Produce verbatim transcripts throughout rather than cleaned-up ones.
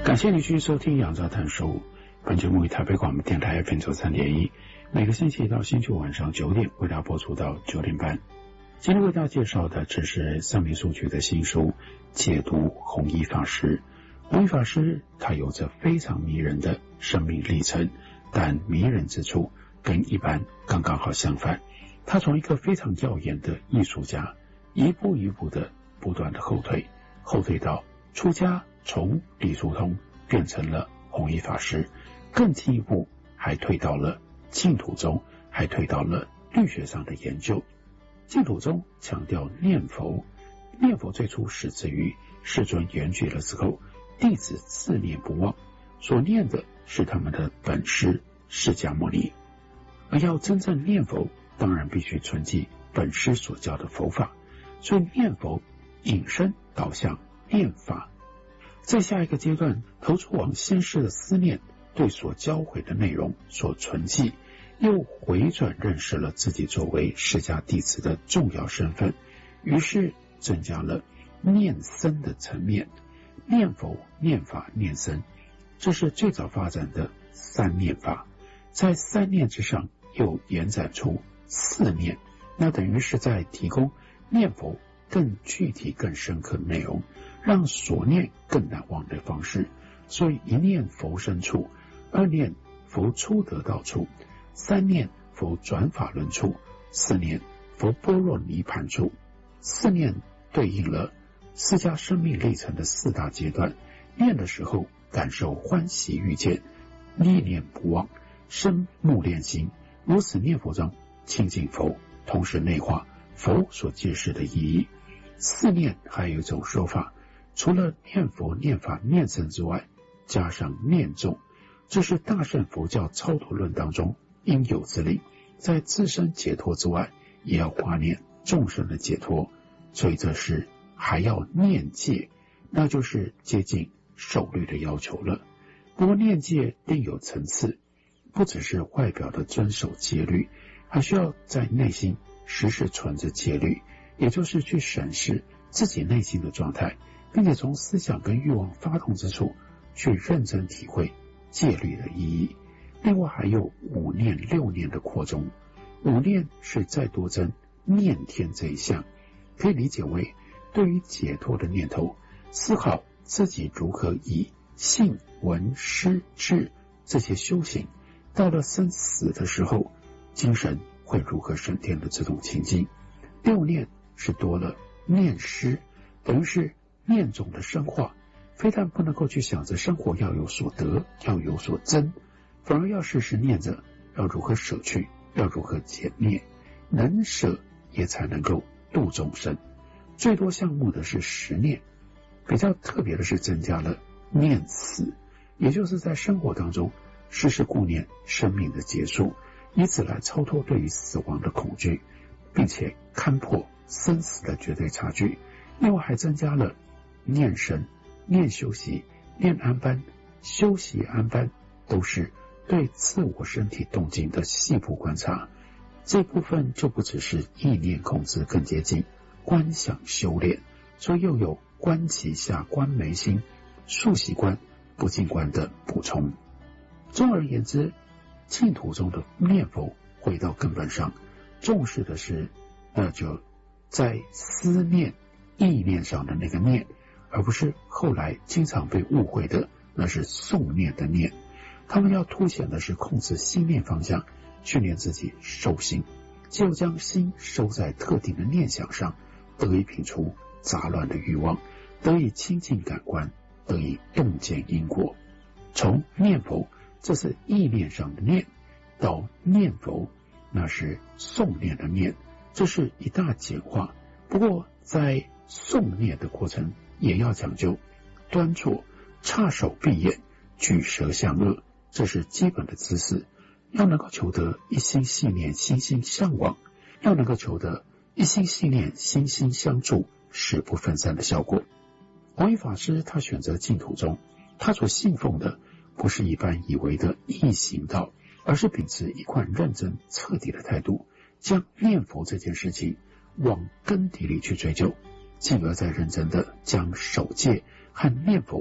感谢您继续收听《杨照谈书》，本节目以台北广播电台 F M 九三点一，每个星期一到星期五晚上九点为大家播出到九点半。今天为大家介绍的这是三民书局的新书《解读弘一法师》。弘一法师他有着非常迷人的生命历程，但迷人之处跟一般刚刚好相反。他从一个非常耀眼的艺术家，一步一步的不断的后退，后退到出家，从李叔同变成了弘一法师，更进一步还退到了净土宗，还退到了律学上的研究。净土宗强调念佛，念佛最初始自于世尊圆寂了之后，弟子自念不忘，所念的是他们的本师释迦牟尼。而要真正念佛，当然必须存记本师所教的佛法，所以念佛引申导向念法。在下一个阶段，投出往先师的思念，对所教诲的内容所存记，又回转认识了自己作为释迦弟子的重要身份，于是增加了念僧的层面。念佛、念法、念僧，这是最早发展的三念法。在三念之上又延展出四念，那等于是在提供念佛更具体更深刻的内容，让所念更难忘的方式。所以一念佛身处，二念佛出得道处，三念佛转法轮处，四念佛般若涅盘处。四念对应了释迦生命历程的四大阶段，念的时候感受欢喜遇见，念念不忘，生目念心，如此念佛中亲近佛，同时内化佛所揭示的意义。四念还有一种说法，除了念佛、念法、念僧之外，加上念众，这是大乘佛教超脱论当中应有之理，在自身解脱之外，也要挂念众生的解脱，所以这是还要念戒，那就是接近守律的要求了。不过念戒另有层次，不只是外表的遵守戒律，还需要在内心时时存着戒律，也就是去审视自己内心的状态，并且从思想跟欲望发动之处去认真体会戒律的意义。另外还有五念六念的扩充，五念是再多增念天这一项，可以理解为对于解脱的念头，思考自己如何以信闻思智这些修行，到了生死的时候精神会如何升天的这种情境。六念是多了念师，等于是念种的深化，非但不能够去想着生活要有所得，要有所增，反而要时时念着要如何舍去，要如何减灭，能舍也才能够度众生。最多项目的是十念，比较特别的是增加了念死，也就是在生活当中时时顾念生命的结束，以此来超脱对于死亡的恐惧，并且勘破生死的绝对差距。另外还增加了念神、念休息、念安般，休息安般都是对自我身体动静的细部观察。这部分就不只是意念控制，更接近观想修炼，所以又有观其下、观眉心、数息观、不净观的补充。总而言之，净土中的念佛回到根本上，重视的是那就在思念意念上的那个念，而不是后来经常被误会的那是诵念的念。他们要凸显的是控制心念方向，训练自己收心，就将心收在特定的念想上，得以摒除杂乱的欲望，得以清净感官，得以洞见因果。从念佛，这是意念上的念，到念佛，那是诵念的念，这是一大简化。不过在诵念的过程也要讲究端坐、叉手闭眼、举舌向颚，这是基本的姿势，要能够求得一心系念、心心相往，要能够求得一心系念、心心相助，使不分散的效果。弘一法师他选择净土宗，他所信奉的不是一般以为的易行道，而是秉持一贯认真彻底的态度，将念佛这件事情往根底里去追究，进而再认真的将守戒和念佛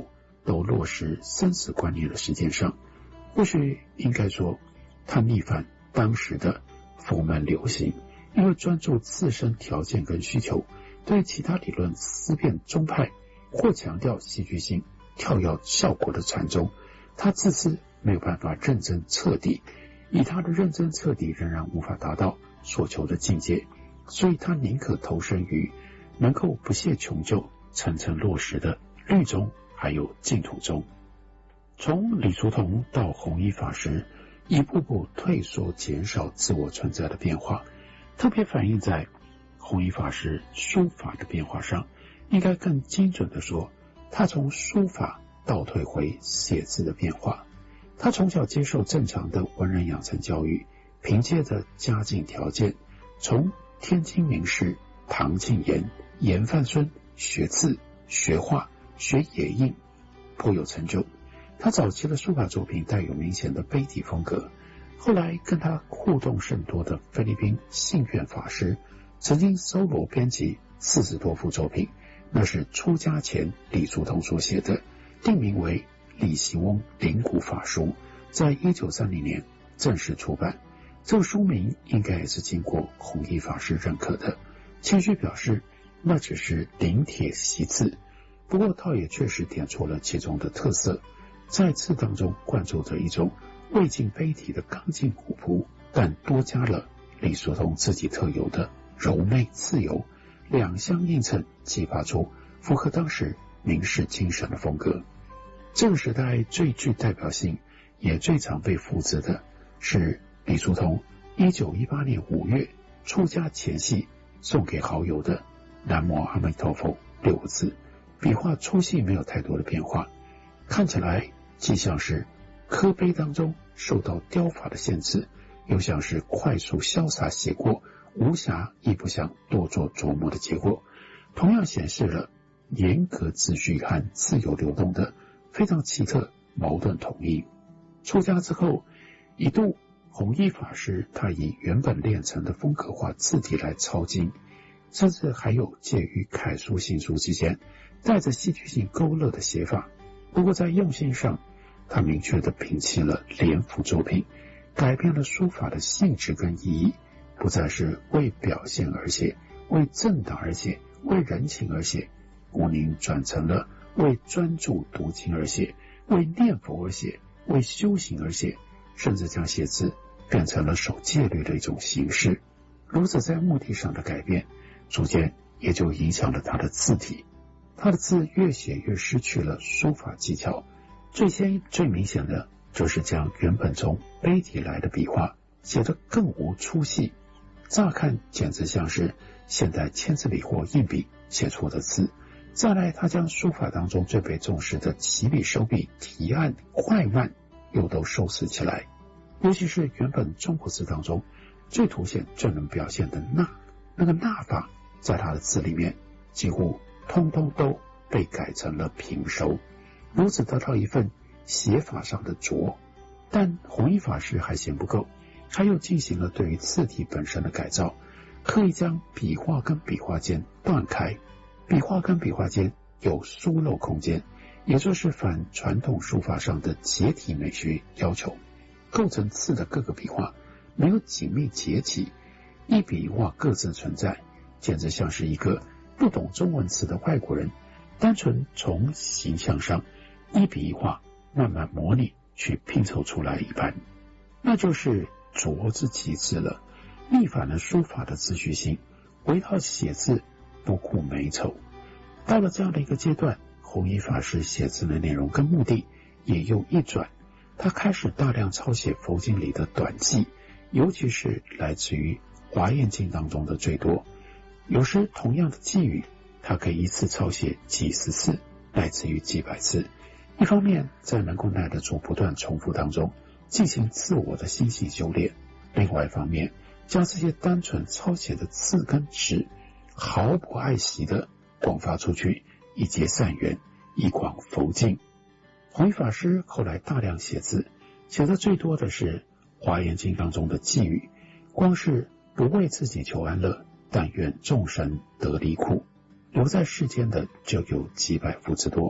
都落实生死观念的实践上。或许应该说，他逆反当时的佛门流行，因为专注自身条件跟需求，对其他理论思辨宗派或强调戏剧性跳跃效果的禅宗，他自私没有办法认真彻底，以他的认真彻底仍然无法达到所求的境界，所以他宁可投身于能够不懈穷究层层落实的律宗还有净土宗。从李叔同到弘一法师，一步步退缩减少自我存在的变化，特别反映在弘一法师书法的变化上。应该更精准的说，他从书法倒退回写字的变化。他从小接受正常的文人养成教育，凭借着家境条件，从天津名士唐敬言、严范孙学字、学画、学野印，颇有成就。他早期的书法作品带有明显的碑体风格，后来跟他互动甚多的菲律宾信愿法师曾经搜罗编辑四十多幅作品，那是出家前李叔同所写的，定名为李希翁灵谷法书，在一九三零年正式出版。这个书名应该也是经过弘一法师认可的，谦虚表示那只是临帖习字，不过倒也确实点出了其中的特色，在字当中灌注着一种未尽碑体的刚劲古朴，但多加了李叔同自己特有的柔媚自由，两相映衬，激发出符合当时名士精神的风格。这个时代最具代表性也最常被复制的是李叔同一九一八年五月出家前夕送给好友的南无阿弥陀佛六个字，笔画粗细没有太多的变化，看起来既像是刻碑当中受到雕法的限制，又像是快速潇洒写过，无暇亦不想多做琢磨的结果，同样显示了严格秩序和自由流动的非常奇特矛盾统一。出家之后，一度弘一法师他以原本练成的风格化字体来抄经，甚至还有介于楷书行书之间带着戏剧性勾勒的写法。不过在用心上，他明确地摒弃了连幅作品，改变了书法的性质跟意义，不再是为表现而写，为政党而写，为人情而写，吴宁转成了为专注读经而写，为念佛而写，为修行而写，甚至将写字变成了守戒律的一种形式。如此在目的上的改变，逐渐也就影响了他的字体。他的字越写越失去了书法技巧，最先最明显的就是将原本从碑体来的笔画写得更无粗细，乍看简直像是现代签字笔或硬笔写出的字。再来，他将书法当中最被重视的起笔收笔、提按、快慢又都收拾起来，尤其是原本中国字当中最凸显、最能表现的捺，那个捺法在他的字里面几乎通通都被改成了平收，如此得到一份写法上的拙。但弘一法师还嫌不够，他又进行了对于字体本身的改造，刻意将笔画跟笔画间断开，笔画跟笔画间有疏漏空间，也就是反传统书法上的结体美学要求。构成字的各个笔画没有紧密结起，一笔一画各自存在，简直像是一个不懂中文词的外国人单纯从形象上一笔一画慢慢模拟去拼凑出来一般，那就是拙之极致了，逆反了书法的秩序性，围绕写字不顾美丑。到了这样的一个阶段，弘一法师写字的内容跟目的也又一转，他开始大量抄写佛经里的短记，尤其是来自于华严经当中的最多。有时同样的寄语，他可以一次抄写几十次，乃至于几百次。一方面在能够耐得住不断重复当中进行自我的心性修炼，另外一方面将这些单纯抄写的字跟纸毫不爱惜的广发出去，以结善缘，以广佛境。弘一法师后来大量写字，写的最多的是华严经当中的寄语，光是不为自己求安乐，但愿众生得离苦，留在世间的就有几百幅之多。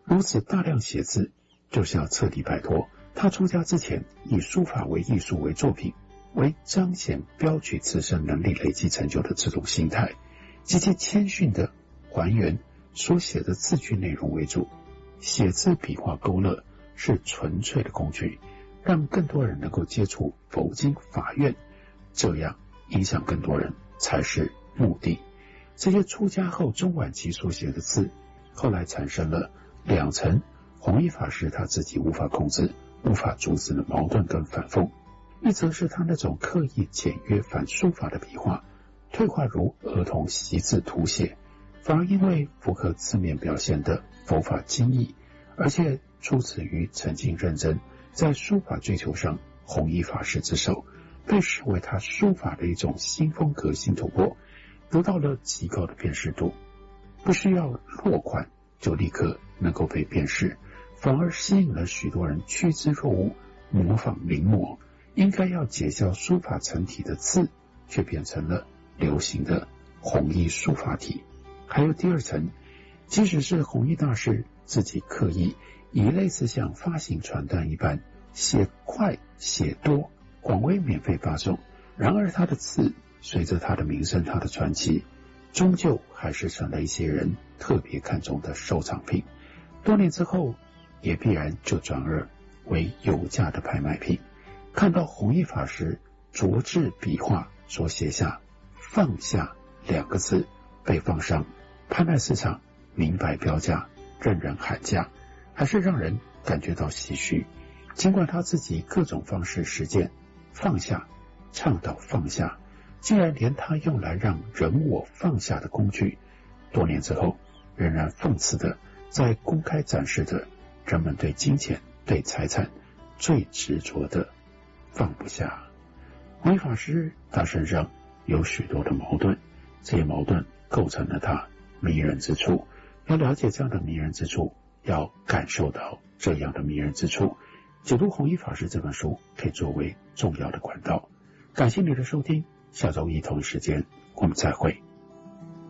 如此大量写字，就是要彻底摆脱他出家之前以书法为艺术为作品，为彰显标举自身能力累积成就的这种心态，极其谦逊的还原所写的字句内容为主。写字笔画勾勒是纯粹的工具，让更多人能够接触佛经法院，这样影响更多人才是目的。这些出家后中晚期所写的字，后来产生了两层弘一法师他自己无法控制无法阻止的矛盾跟反讽，一则是他那种刻意简约反书法的笔画退化如儿童习字涂写，反而因为符合字面表现的佛法精义，而且出自于曾经认真在书法追求上弘一法师之手，被视为他书法的一种新风格新突破，得到了极高的辨识度。不需要落款就立刻能够被辨识，反而吸引了许多人趋之若鹜，模仿临摹。应该要结校书法成体的字，却变成了流行的弘一书法体。还有第二层，即使是弘一大师自己刻意以类似像发行传单一般写快写多，广为免费发送，然而他的字随着他的名声他的传奇，终究还是成了一些人特别看重的收藏品，多年之后也必然就转而为有价的拍卖品。看到弘一法师拙字笔画所写下放下两个字被放上拍卖市场，明白标价，人人喊价，还是让人感觉到唏嘘。尽管他自己各种方式实践放下，倡导放下，竟然连他用来让人我放下的工具，多年之后仍然讽刺的在公开展示着人们对金钱对财产最执着的放不下。弘一法师他身上有许多的矛盾，这些矛盾构成了他迷人之处。要了解这样的迷人之处，要感受到这样的迷人之处，解读弘一法师这本书可以作为重要的管道。感谢你的收听，下周一同一时间我们再会。